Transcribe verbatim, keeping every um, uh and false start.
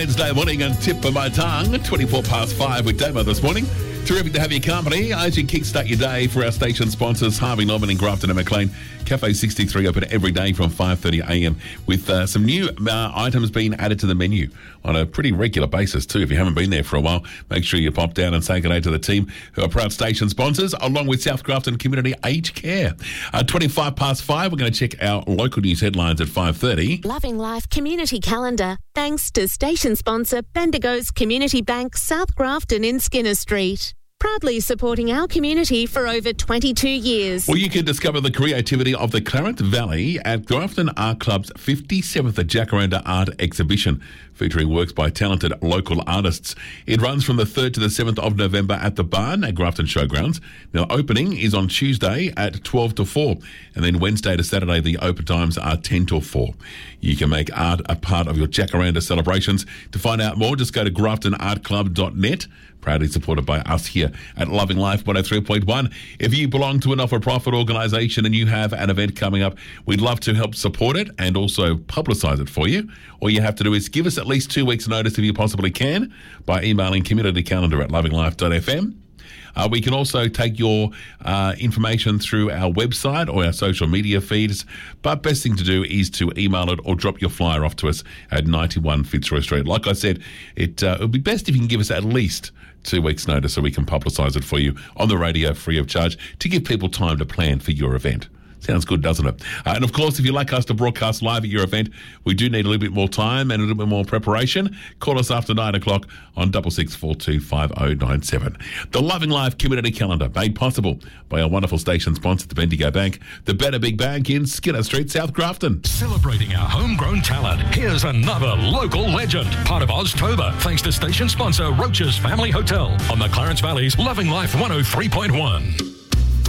Wednesday morning and tip of my tongue, twenty-four past five with Damo this morning. Terrific to have your company as you kickstart your day for our station sponsors, Harvey Norman in Grafton and McLean. Cafe sixty-three open every day from five thirty a m with uh, some new uh, items being added to the menu on a pretty regular basis too. If you haven't been there for a while, make sure you pop down and say good day to the team who are proud station sponsors, along with South Grafton Community Aged Care. Uh, twenty-five past five, we're going to check our local news headlines at five thirty. Loving Life Community Calendar, thanks to station sponsor Bendigo's Community Bank, South Grafton in Skinner Street. Proudly supporting our community for over twenty-two years. Well, you can discover the creativity of the Clarence Valley at Grafton Art Club's fifty-seventh Jacaranda Art Exhibition, featuring works by talented local artists. It runs from the third to the seventh of November at the Barn at Grafton Showgrounds. Now, opening is on Tuesday at twelve to four, and then Wednesday to Saturday, the open times are ten to four. You can make art a part of your Jacaranda celebrations. To find out more, just go to grafton art club dot net. Proudly supported by us here at Loving Life one oh three point one. If you belong to a not-for-profit organisation and you have an event coming up, we'd love to help support it and also publicise it for you. All you have to do is give us at least two weeks' notice if you possibly can by emailing community calendar at loving life dot f m. Uh, we can also take your uh, information through our website or our social media feeds, but best thing to do is to email it or drop your flyer off to us at ninety-one Fitzroy Street. Like I said, it uh, would be best if you can give us at least two weeks' notice so we can publicise it for you on the radio free of charge to give people time to plan for your event. Sounds good, doesn't it? Uh, and of course, if you'd like us to broadcast live at your event, we do need a little bit more time and a little bit more preparation. Call us after nine o'clock on double six four two five oh nine seven. The Loving Life Community Calendar, made possible by our wonderful station sponsor, the Bendigo Bank, the Better Big Bank in Skinner Street, South Grafton. Celebrating our homegrown talent, here's another local legend, part of Oztober, thanks to station sponsor Roach's Family Hotel on the Clarence Valley's Loving Life one oh three point one.